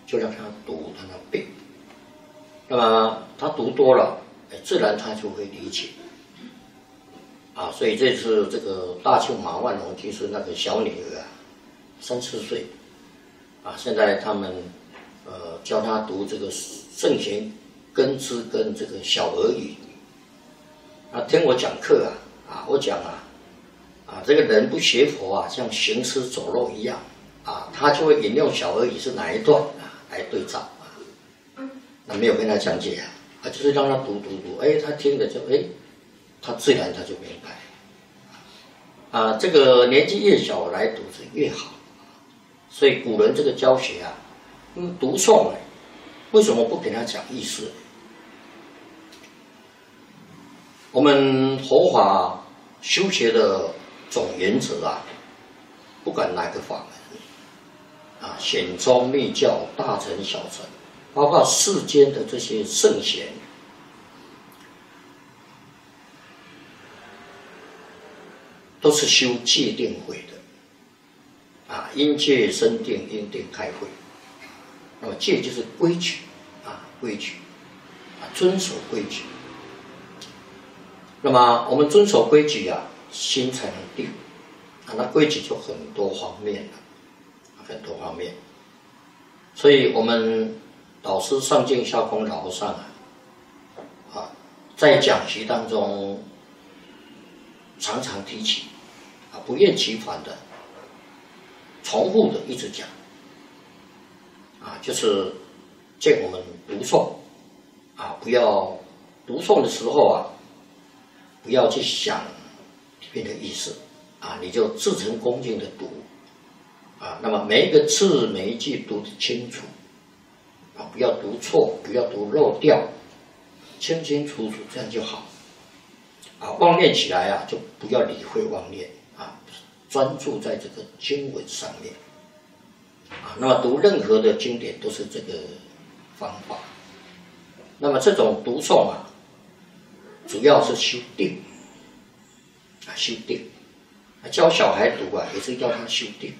就让他读让他背。那么他读多了，自然他就会理解。啊，所以这次这个大邱马万龙就是那个小女儿啊，3、4岁，啊，现在他们教他读这个圣贤根知跟这个小儿语。啊，听我讲课啊，我讲这个人不学佛啊，像行尸走肉一样啊，他就会引用小儿语是哪一段来对照那没有跟他讲解就是让他读，他听了就他自然他就明白这个年纪越小来读是越好，所以古人这个教学读诵为什么不给他讲意思？我们佛法修学的总原则不管哪个法门显宗密教、大乘小乘，包括世间的这些圣贤，都是修戒定慧的因戒生定，因定开慧。那么戒就是规矩规矩遵守规矩。那么我们遵守规矩心才能定那规矩就很多方面了，很多方面。所以我们导师上净下空老和尚在讲习当中常常提起不厌其烦的重复的一直讲就是见我们读诵不要读诵的时候不要去想里面的意思你就至诚恭敬的读那么每一个字每一句读得清楚不要读错，不要读漏掉，清清楚楚，这样就好妄念起来就不要理会妄念专注在这个经文上面那么读任何的经典都是这个方法。那么这种读诵主要是修定修定。教小孩读也是要他修定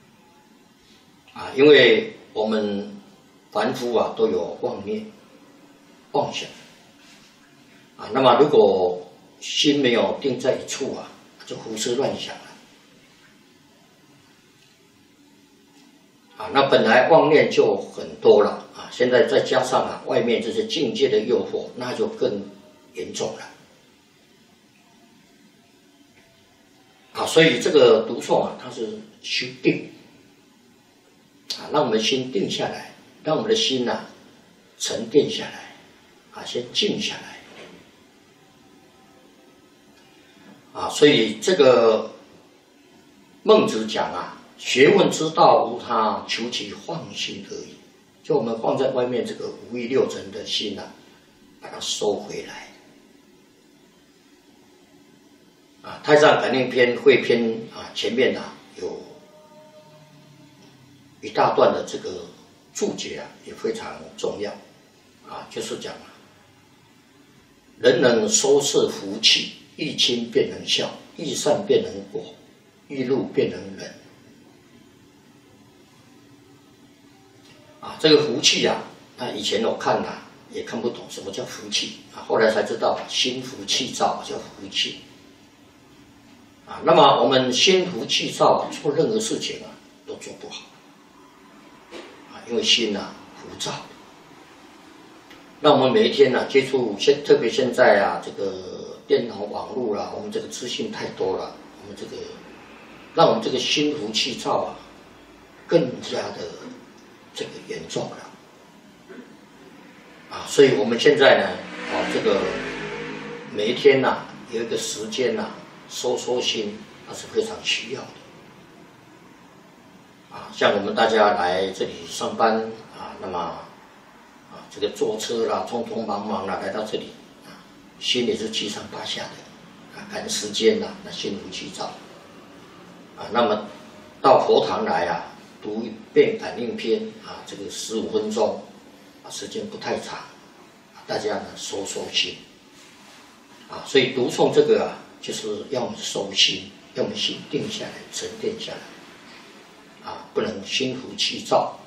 因为我们凡夫都有妄念、妄想那么如果心没有定在一处就胡思乱想了那本来妄念就很多了现在再加上外面这些境界的诱惑，那就更严重了所以这个读诵它是修定让我们心定下来，让我们的心沉淀下来先静下来所以这个孟子讲学问之道无他，求其放心而已。就我们放在外面这个五欲六尘的心把它收回来太上感应篇汇篇前面有一大段的这个注解也非常重要就是讲人能收摄福气，欲亲便能孝，欲善便能果，欲怒便能忍这个福气以前我看也看不懂什么叫福气后来才知道心浮气躁叫福气那么我们心浮气躁做任何事情都做不好因为心浮躁。那我们每一天接触特别现在这个电脑网络我们这个资讯太多了，我们这个让我们这个心浮气躁更加的这个严重了所以我们现在呢这个每一天有一个时间收心那是非常需要的像我们大家来这里上班那么这个坐车啦匆匆忙忙来到这里心里是七上八下的赶时间那心浮气躁那么到佛堂来读一遍感应篇这个15分钟时间不太长大家呢收心所以读诵这个就是要我们收心，要我们心定下来沉淀下来不能心浮气躁